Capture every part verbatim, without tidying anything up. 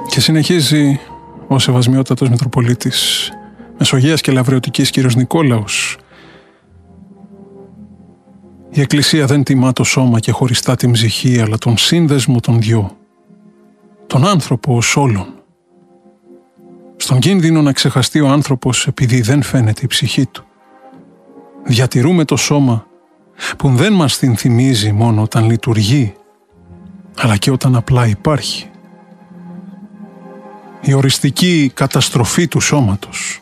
Και συνεχίζει ο Σεβασμιότατος Μητροπολίτης Μεσογείας και Λαβρεωτικής κ. Νικόλαος. Η Εκκλησία δεν τιμά το σώμα και χωριστά την ψυχή, αλλά τον σύνδεσμο των δυο, τον άνθρωπο ως όλον. Στον κίνδυνο να ξεχαστεί ο άνθρωπος επειδή δεν φαίνεται η ψυχή του, διατηρούμε το σώμα που δεν μας την θυμίζει μόνο όταν λειτουργεί, αλλά και όταν απλά υπάρχει. Η οριστική καταστροφή του σώματος,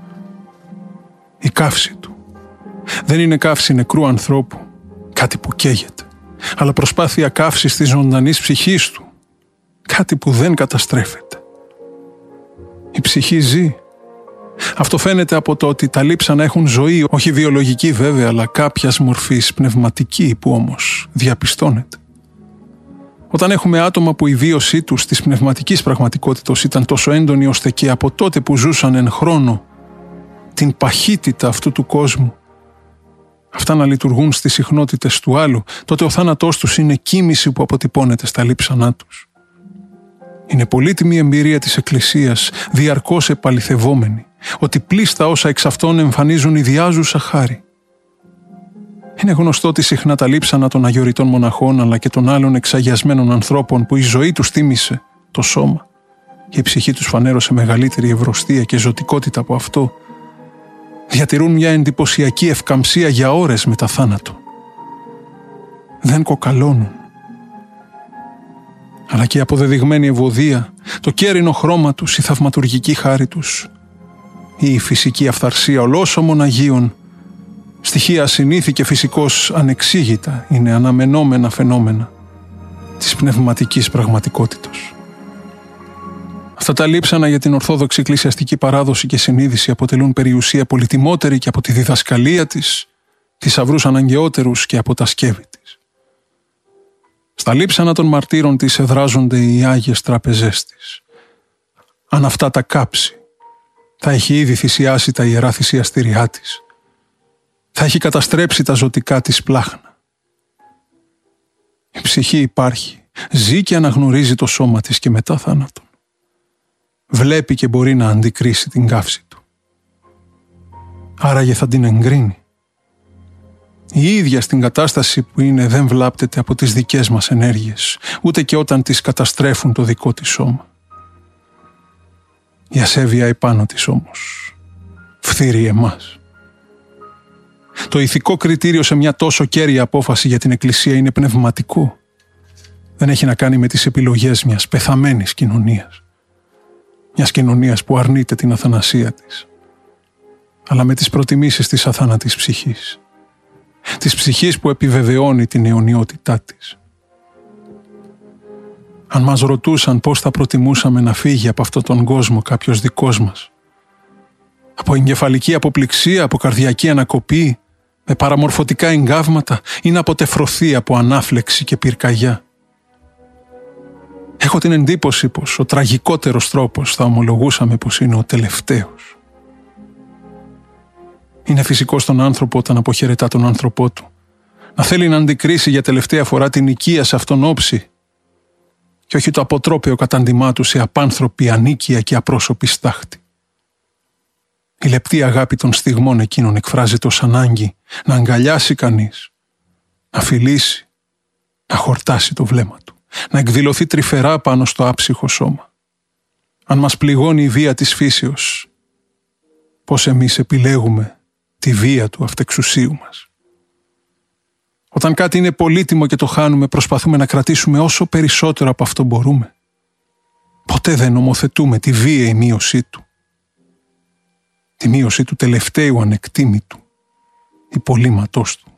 η καύση του, δεν είναι καύση νεκρού ανθρώπου, κάτι που καίγεται, αλλά προσπάθεια καύσης της ζωντανής ψυχής του, κάτι που δεν καταστρέφεται. Η ψυχή ζει. Αυτό φαίνεται από το ότι τα λείψανα έχουν ζωή, όχι βιολογική βέβαια, αλλά κάποιας μορφής πνευματική που όμως διαπιστώνεται. Όταν έχουμε άτομα που η βίωσή τους της πνευματικής πραγματικότητας ήταν τόσο έντονη ώστε και από τότε που ζούσαν εν χρόνο την παχύτητα αυτού του κόσμου, αυτά να λειτουργούν στις συχνότητες του άλλου, τότε ο θάνατός τους είναι κοίμηση που αποτυπώνεται στα λείψανά τους. Είναι πολύτιμη εμπειρία της Εκκλησίας, διαρκώς επαληθευόμενη, ότι πλήστα όσα εξ αυτών εμφανίζουν ιδιάζουσα χάρη. Είναι γνωστό ότι συχνά τα λείψανα των αγιοριτών μοναχών αλλά και των άλλων εξαγιασμένων ανθρώπων που η ζωή τους τίμησε το σώμα και η ψυχή τους φανέρωσε μεγαλύτερη ευρωστία και ζωτικότητα από αυτό, διατηρούν μια εντυπωσιακή ευκαμψία για ώρες μετά θάνατο. Δεν κοκαλώνουν. Αλλά και η αποδεδειγμένη ευωδία, το κέρινο χρώμα τους, η θαυματουργική χάρη τους, η φυσική αυθαρσία ολόσωμων Αγίων, στοιχεία ασυνήθη και φυσικώς ανεξήγητα, είναι αναμενόμενα φαινόμενα της πνευματικής πραγματικότητας. Αυτά τα λείψανα για την Ορθόδοξη εκκλησιαστική παράδοση και συνείδηση αποτελούν περιουσία πολυτιμότερη και από τη διδασκαλία της, θησαυρούς αναγκαιότερους και από τα σκεύη της. Στα λείψανα των μαρτύρων της εδράζονται οι Άγιες Τραπεζές της. Αν αυτά τα κάψει, θα έχει ήδη θυσιάσει τα ιερά θυσιαστήριά της. Θα έχει καταστρέψει τα ζωτικά της πλάχνα. Η ψυχή υπάρχει, ζει και αναγνωρίζει το σώμα της και μετά θάνατον. Βλέπει και μπορεί να αντικρίσει την καύση του. Άραγε θα την εγκρίνει. Η ίδια στην κατάσταση που είναι δεν βλάπτεται από τις δικές μας ενέργειες, ούτε και όταν τις καταστρέφουν το δικό της σώμα. Η ασέβεια επάνω της όμως φθείρει εμάς. Το ηθικό κριτήριο σε μια τόσο κέρια απόφαση για την Εκκλησία είναι πνευματικό. Δεν έχει να κάνει με τις επιλογές μιας πεθαμένης κοινωνίας. Μιας κοινωνίας που αρνείται την αθανασία της. Αλλά με τις προτιμήσεις της αθάνατης ψυχής. Της ψυχής που επιβεβαιώνει την αιωνιότητά της. Αν μας ρωτούσαν πώς θα προτιμούσαμε να φύγει από αυτόν τον κόσμο κάποιος δικός μας, από εγκεφαλική αποπληξία, από καρδιακή ανακοπή, με παραμορφωτικά εγκάβματα ή να αποτεφρωθεί από ανάφλεξη και πυρκαγιά. Έχω την εντύπωση πως ο τραγικότερος τρόπος θα ομολογούσαμε πως είναι ο τελευταίος. Είναι φυσικό στον άνθρωπο όταν αποχαιρετά τον άνθρωπό του να θέλει να αντικρίσει για τελευταία φορά την οικία σε αυτόν όψη και όχι το αποτρόπαιο κατάντημά του σε απάνθρωπη ανίκεια και απρόσωπη στάχτη. Η λεπτή αγάπη των στιγμών εκείνων εκφράζεται ως ανάγκη να αγκαλιάσει κανείς, να φιλήσει, να χορτάσει το βλέμμα του, να εκδηλωθεί τρυφερά πάνω στο άψυχο σώμα. Αν μας πληγώνει η βία της φύσεως, πώς εμείς επιλέγουμε τη βία του αυτεξουσίου μας. Όταν κάτι είναι πολύτιμο και το χάνουμε, προσπαθούμε να κρατήσουμε όσο περισσότερο από αυτό μπορούμε. Ποτέ δεν νομοθετούμε τη βίαιη μείωσή του. Τη μείωση του τελευταίου ανεκτήμητου, υπολείμματός του.